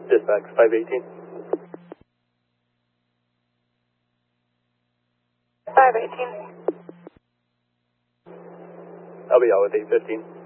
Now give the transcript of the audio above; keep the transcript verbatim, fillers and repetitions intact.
Dispatch five eighteen. five eighteen. I'll be out with eight fifteen.